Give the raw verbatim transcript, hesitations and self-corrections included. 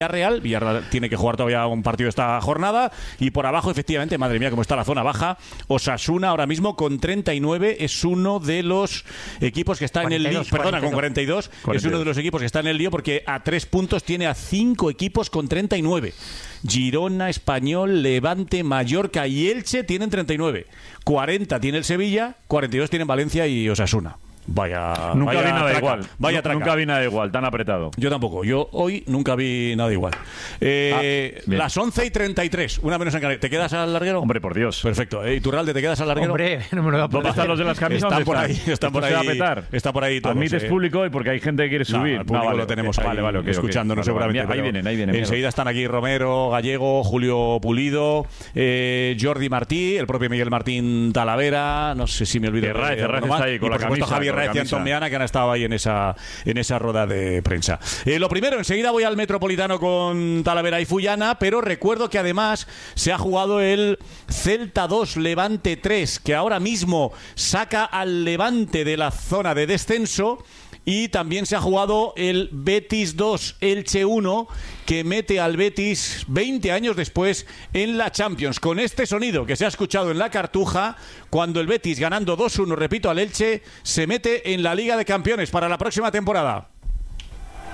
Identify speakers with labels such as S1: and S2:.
S1: Villarreal. Villarreal tiene que jugar todavía un partido esta jornada. Y por abajo, efectivamente, madre mía, cómo está la zona baja. Osasuna ahora mismo con treinta y nueve es uno de los equipos que está
S2: cuarenta y dos,
S1: en el lío. Perdona, con cuarenta y dos,
S3: cuarenta y dos.
S1: es uno de los equipos que está en el lío porque a tres puntos tiene a cinco equipos con treinta y nueve. Girona, Español, Levante, Mallorca y Elche tienen treinta y nueve. cuarenta tiene el Sevilla, cuarenta y dos tienen Valencia y Osasuna. Vaya,
S3: Nunca
S1: vaya
S3: vi nada
S1: traca,
S3: igual.
S1: Vaya traca.
S3: Nunca vi nada igual, tan apretado.
S1: Yo tampoco. Yo hoy nunca vi nada igual. Eh,
S3: Ah,
S1: las once y treinta y tres. Una menos en Canarias. ¿Te quedas al larguero?
S3: Hombre, por Dios.
S1: Perfecto. ¿Eh? ¿Y Turralde, te quedas al larguero?
S2: Hombre, no me lo voy a
S3: ¿Dónde
S2: poner.
S3: están los de las camisas?
S1: Están
S3: ¿Dónde
S1: por ahí. Están
S3: ¿Esto
S1: por
S3: se va a
S1: ahí.
S3: petar?
S1: Está por ahí todos,
S3: Admites
S1: eh.
S3: público hoy porque hay gente que quiere
S1: No,
S3: subir.
S1: el público
S3: Ah, vale,
S1: lo tenemos
S3: ok.
S1: ahí
S3: Vale, vale, ok, ok.
S1: escuchándonos
S3: Vale, vale.
S1: seguramente.
S3: Ahí
S1: pero
S3: vienen, ahí vienen.
S1: Enseguida están aquí Romero, Gallego, Julio Pulido, eh, Jordi Martí, el propio Miguel Martín Talavera. No sé si me olvido.
S3: Raez,
S1: de
S3: Raez
S1: alguno
S3: está
S1: más.
S3: ahí con
S1: y
S3: la
S1: por supuesto
S3: camisa,
S1: Javier
S3: con la
S1: Raez y
S3: camisa.
S1: Antón Meana, que han estado ahí en esa, en esa rueda de prensa. Eh, lo primero, enseguida voy al Metropolitano con Talavera y Fullana, pero recuerdo que además se ha jugado el Celta dos, Levante tres, que ahora mismo saca al Levante de la zona de descenso. Y también se ha jugado el Betis dos, Elche uno, que mete al Betis veinte años después en la Champions. Con este sonido que se ha escuchado en la Cartuja, cuando el Betis, ganando dos uno, repito, al Elche, se mete en la Liga de Campeones para la próxima temporada.